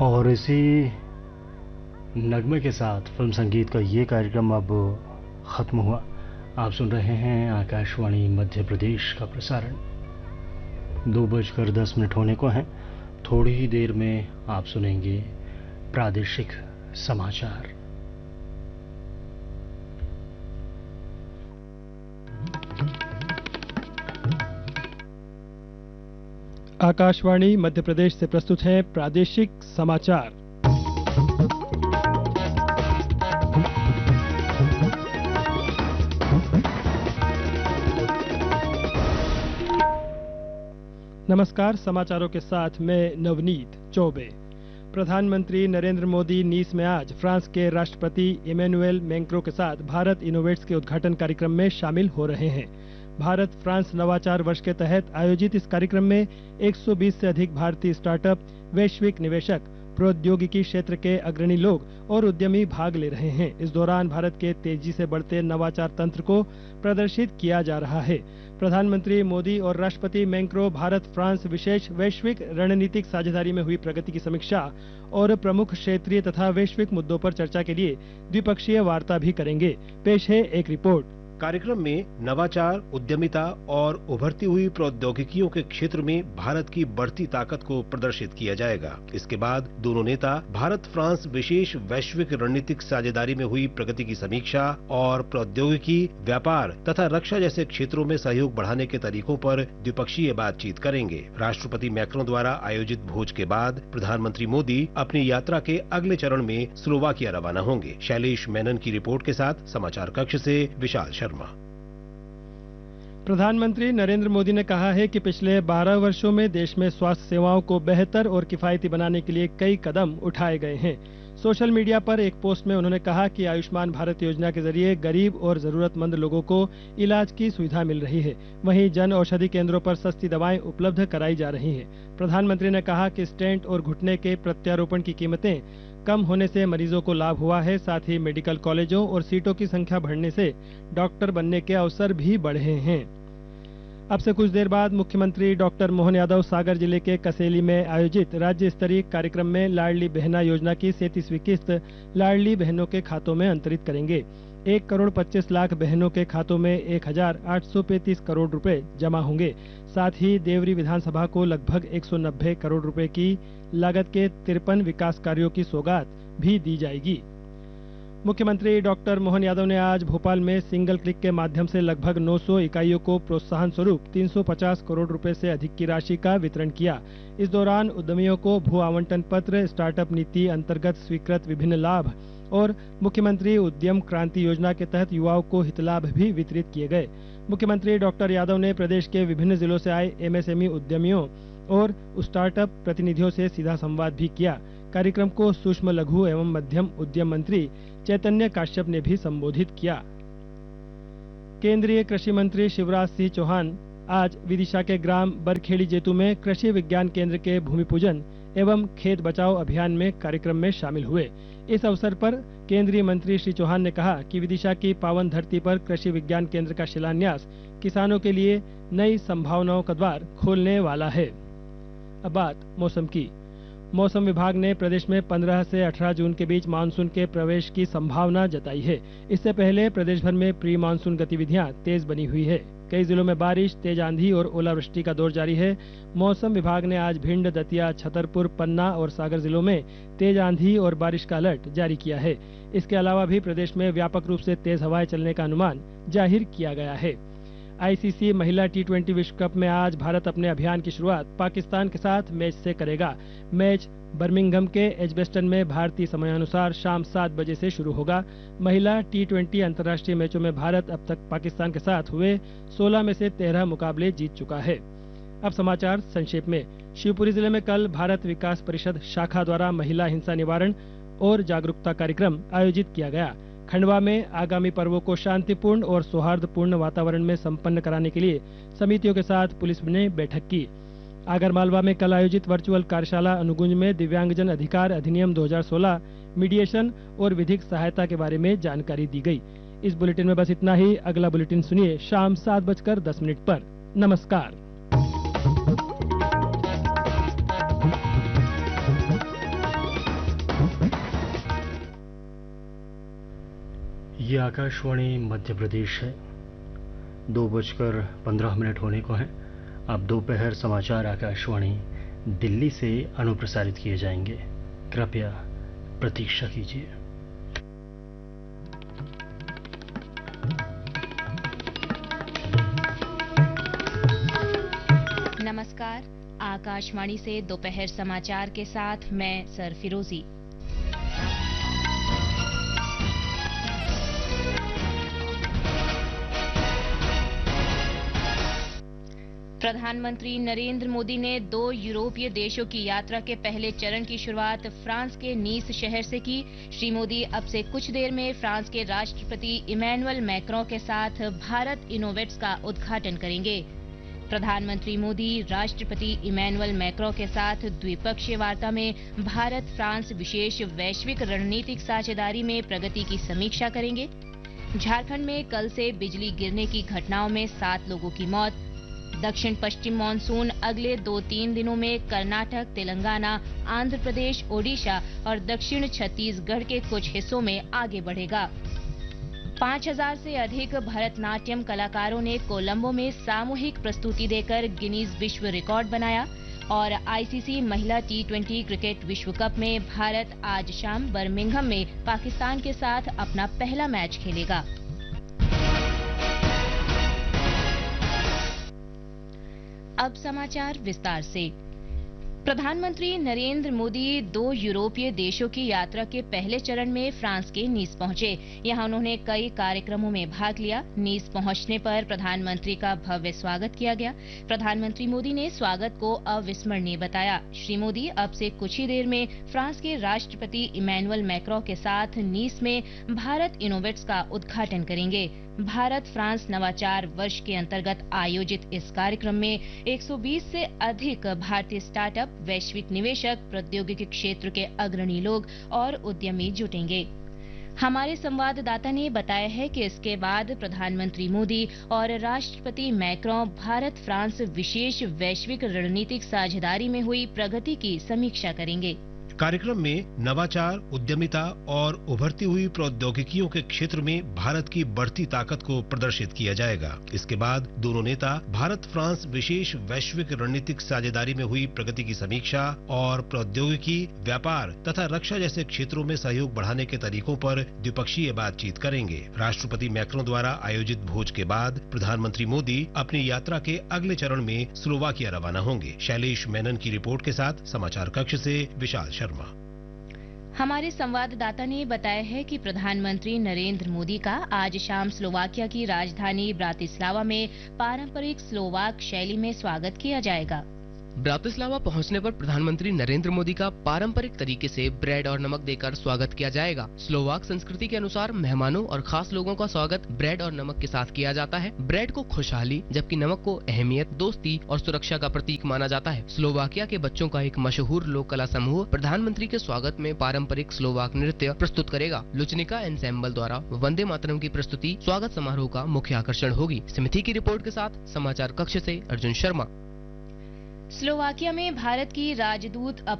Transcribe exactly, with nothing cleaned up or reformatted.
और इसी नगमे के साथ फिल्म संगीत का ये कार्यक्रम अब खत्म हुआ। आप सुन रहे हैं आकाशवाणी मध्य प्रदेश का प्रसारण। दो बजकर दस मिनट होने को हैं। थोड़ी ही देर में आप सुनेंगे प्रादेशिक समाचार। आकाशवाणी मध्य प्रदेश से प्रस्तुत है प्रादेशिक समाचार। नमस्कार, समाचारों के साथ मैं नवनीत चौबे। प्रधानमंत्री नरेंद्र मोदी नीस में आज फ्रांस के राष्ट्रपति इमैनुएल मैक्रों के साथ भारत इनोवेट्स के उद्घाटन कार्यक्रम में शामिल हो रहे हैं। भारत फ्रांस नवाचार वर्ष के तहत आयोजित इस कार्यक्रम में एक सौ बीस से अधिक भारतीय स्टार्टअप, वैश्विक निवेशक, प्रौद्योगिकी क्षेत्र के अग्रणी लोग और उद्यमी भाग ले रहे हैं। इस दौरान भारत के तेजी से बढ़ते नवाचार तंत्र को प्रदर्शित किया जा रहा है। प्रधानमंत्री मोदी और राष्ट्रपति मैक्रों भारत फ्रांस विशेष वैश्विक रणनीतिक साझेदारी में हुई प्रगति की समीक्षा और प्रमुख क्षेत्रीय तथा वैश्विक मुद्दों पर चर्चा के लिए द्विपक्षीय वार्ता भी करेंगे। पेश है एक रिपोर्ट। कार्यक्रम में नवाचार, उद्यमिता और उभरती हुई प्रौद्योगिकियों के क्षेत्र में भारत की बढ़ती ताकत को प्रदर्शित किया जाएगा। इसके बाद दोनों नेता भारत फ्रांस विशेष वैश्विक रणनीतिक साझेदारी में हुई प्रगति की समीक्षा और प्रौद्योगिकी, व्यापार तथा रक्षा जैसे क्षेत्रों में सहयोग बढ़ाने के तरीकों पर द्विपक्षीय बातचीत करेंगे। राष्ट्रपति मैक्रों द्वारा आयोजित भोज के बाद प्रधानमंत्री मोदी अपनी यात्रा के अगले चरण में स्लोवाकिया रवाना होंगे। शैलेश मेनन की रिपोर्ट के साथ समाचार कक्ष से विशाल शर्मा। प्रधानमंत्री नरेंद्र मोदी ने कहा है कि पिछले बारह वर्षों में देश में स्वास्थ्य सेवाओं को बेहतर और किफायती बनाने के लिए कई कदम उठाए गए हैं। सोशल मीडिया पर एक पोस्ट में उन्होंने कहा कि आयुष्मान भारत योजना के जरिए गरीब और जरूरतमंद लोगों को इलाज की सुविधा मिल रही है। वहीं जन औषधि केंद्रों पर सस्ती दवाएं उपलब्ध कराई जा रही हैं। प्रधानमंत्री ने कहा कि स्टेंट और घुटने के प्रत्यारोपण की कीमतें कम होने से मरीजों को लाभ हुआ है। साथ ही मेडिकल कॉलेजों और सीटों की संख्या बढ़ने से डॉक्टर बनने के अवसर भी बढ़े हैं। अब से कुछ देर बाद मुख्यमंत्री डॉक्टर मोहन यादव सागर जिले के कसेली में आयोजित राज्य स्तरीय कार्यक्रम में लाडली बहना योजना की सैंतीसवीं किस्त लाडली बहनों के खातों में अंतरित करेंगे। एक करोड़ पच्चीस लाख बहनों के खातों में एक हजार आठ सौ पैंतीस करोड़ रुपए जमा होंगे। साथ ही देवरी विधानसभा को लगभग एक सौ नब्बे करोड़ रुपए की लागत के तिरपन विकास कार्यों की सौगात भी दी जाएगी। मुख्यमंत्री डॉक्टर मोहन यादव ने आज भोपाल में सिंगल क्लिक के माध्यम से लगभग नौ सौ इकाइयों को प्रोत्साहन स्वरूप तीन सौ पचास करोड़ रुपए से अधिक की राशि का वितरण किया। इस दौरान उद्यमियों को भू आवंटन पत्र, स्टार्टअप नीति अंतर्गत स्वीकृत विभिन्न लाभ और मुख्यमंत्री उद्यम क्रांति योजना के तहत युवाओं को हितलाभ भी वितरित किए गए। मुख्यमंत्री डॉक्टर यादव ने प्रदेश के विभिन्न जिलों से आए एमएसएमई उद्यमियों और स्टार्टअप प्रतिनिधियों से सीधा संवाद भी किया। कार्यक्रम को सूक्ष्म लघु एवं मध्यम उद्यम मंत्री चैतन्य काश्यप ने भी संबोधित किया। केंद्रीय कृषि मंत्री शिवराज सिंह चौहान आज विदिशा के ग्राम बरखेड़ी जेतू में कृषि विज्ञान केंद्र के भूमि पूजन एवं खेत बचाओ अभियान में कार्यक्रम में शामिल हुए। इस अवसर पर केंद्रीय मंत्री श्री चौहान ने कहा कि विदिशा की पावन धरती पर कृषि विज्ञान केंद्र का शिलान्यास किसानों के लिए नई संभावनाओं का द्वार खोलने वाला है। अब बात मौसम की। मौसम विभाग ने प्रदेश में पंद्रह से अठारह जून के बीच मानसून के प्रवेश की संभावना जताई है। इससे पहले प्रदेश भर में प्री मानसून गतिविधियां तेज बनी हुई है। कई जिलों में बारिश, तेज आंधी और ओलावृष्टि का दौर जारी है। मौसम विभाग ने आज भिंड, दतिया, छतरपुर, पन्ना और सागर जिलों में तेज आंधी और बारिश का अलर्ट जारी किया है। इसके अलावा भी प्रदेश में व्यापक रूप से तेज हवाएं चलने का अनुमान जाहिर किया गया है। आईसीसी महिला टी ट्वेंटी विश्व कप में आज भारत अपने अभियान की शुरुआत पाकिस्तान के साथ मैच से करेगा। मैच बर्मिंघम के एजबेस्टन में भारतीय समयानुसार शाम सात बजे से शुरू होगा। महिला टी ट्वेंटी अंतर्राष्ट्रीय मैचों में भारत अब तक पाकिस्तान के साथ हुए सोलह में से तेरह मुकाबले जीत चुका है। अब समाचार संक्षेप में। शिवपुरी जिले में कल भारत विकास परिषद शाखा द्वारा महिला हिंसा निवारण और जागरूकता कार्यक्रम आयोजित किया गया। खंडवा में आगामी पर्वों को शांतिपूर्ण और सौहार्दपूर्ण वातावरण में संपन्न कराने के लिए समितियों के साथ पुलिस ने बैठक की। आगरमालवा में कल आयोजित वर्चुअल कार्यशाला अनुगुंज में दिव्यांगजन अधिकार अधिनियम दो हज़ार सोलह, मीडिएशन और विधिक सहायता के बारे में जानकारी दी गई। इस बुलेटिन में बस इतना ही। अगला बुलेटिन सुनिए शाम सात बजकर दस मिनट पर। नमस्कार। ये आकाशवाणी मध्य प्रदेश है। दो बजकर पंद्रह मिनट होने को हैं। अब दोपहर समाचार आकाशवाणी दिल्ली से अनुप्रसारित किए जाएंगे। कृपया प्रतीक्षा कीजिए। नमस्कार, आकाशवाणी से दोपहर समाचार के साथ मैं सर फिरोजी। प्रधानमंत्री नरेंद्र मोदी ने दो यूरोपीय देशों की यात्रा के पहले चरण की शुरुआत फ्रांस के नीस शहर से की। श्री मोदी अब से कुछ देर में फ्रांस के राष्ट्रपति इमैनुअल मैक्रों के साथ भारत इनोवेट्स का उद्घाटन करेंगे। प्रधानमंत्री मोदी राष्ट्रपति इमैनुअल मैक्रों के साथ द्विपक्षीय वार्ता में भारत फ्रांस विशेष वैश्विक रणनीतिक साझेदारी में प्रगति की समीक्षा करेंगे। झारखंड में कल से बिजली गिरने की घटनाओं में सात लोगों की मौत। दक्षिण पश्चिम मानसून अगले दो तीन दिनों में कर्नाटक, तेलंगाना, आंध्र प्रदेश, ओडिशा और दक्षिण छत्तीसगढ़ के कुछ हिस्सों में आगे बढ़ेगा। पाँच हजार से अधिक भरतनाट्यम कलाकारों ने कोलंबो में सामूहिक प्रस्तुति देकर गिनीज विश्व रिकॉर्ड बनाया। और आईसीसी महिला टी ट्वेंटी क्रिकेट विश्व कप में भारत आज शाम बर्मिंघम में पाकिस्तान के साथ अपना पहला मैच खेलेगा। अब समाचार विस्तार से। प्रधानमंत्री नरेंद्र मोदी दो यूरोपीय देशों की यात्रा के पहले चरण में फ्रांस के नीस पहुंचे। यहां उन्होंने कई कार्यक्रमों में भाग लिया। नीस पहुंचने पर प्रधानमंत्री का भव्य स्वागत किया गया। प्रधानमंत्री मोदी ने स्वागत को अविस्मरणीय बताया। श्री मोदी अब से कुछ ही देर में फ्रांस के राष्ट्रपति इमैनुअल मैक्रों के साथ नीस में भारत इनोवेट्स का उद्घाटन करेंगे। भारत फ्रांस नवाचार वर्ष के अंतर्गत आयोजित इस कार्यक्रम में एक सौ बीस से अधिक भारतीय स्टार्टअप, वैश्विक निवेशक, प्रौद्योगिकी क्षेत्र के अग्रणी लोग और उद्यमी जुटेंगे। हमारे संवाददाता ने बताया है कि इसके बाद प्रधानमंत्री मोदी और राष्ट्रपति मैक्रों भारत फ्रांस विशेष वैश्विक रणनीतिक साझेदारी में हुई प्रगति की समीक्षा करेंगे। कार्यक्रम में नवाचार, उद्यमिता और उभरती हुई प्रौद्योगिकियों के क्षेत्र में भारत की बढ़ती ताकत को प्रदर्शित किया जाएगा। इसके बाद दोनों नेता भारत फ्रांस विशेष वैश्विक रणनीतिक साझेदारी में हुई प्रगति की समीक्षा और प्रौद्योगिकी, व्यापार तथा रक्षा जैसे क्षेत्रों में सहयोग बढ़ाने के तरीकों पर द्विपक्षीय बातचीत करेंगे। राष्ट्रपति मैक्रों द्वारा आयोजित भोज के बाद प्रधानमंत्री मोदी अपनी यात्रा के अगले चरण में स्लोवाकिया रवाना होंगे। शैलेश मेनन की रिपोर्ट के साथ समाचार कक्ष से विशाल शर्मा। हमारे संवाददाता ने बताया है कि प्रधानमंत्री नरेंद्र मोदी का आज शाम स्लोवाकिया की राजधानी ब्रातिस्लावा में पारंपरिक स्लोवाक शैली में स्वागत किया जाएगा। ब्रातिस्लावा पहुंचने पर प्रधानमंत्री नरेंद्र मोदी का पारंपरिक तरीके से ब्रेड और नमक देकर स्वागत किया जाएगा। स्लोवाक संस्कृति के अनुसार मेहमानों और खास लोगों का स्वागत ब्रेड और नमक के साथ किया जाता है। ब्रेड को खुशहाली जबकि नमक को अहमियत, दोस्ती और सुरक्षा का प्रतीक माना जाता है। स्लोवाकिया के बच्चों का एक मशहूर लोक कला समूह प्रधानमंत्री के स्वागत में पारंपरिक स्लोवाक नृत्य प्रस्तुत करेगा। लुचनिका एंसेम्बल द्वारा वंदे मातरम की प्रस्तुति स्वागत समारोह का मुख्य आकर्षण होगी। समिति की रिपोर्ट के साथ समाचार कक्ष से अर्जुन शर्मा। स्लोवाकिया में भारत की राजदूत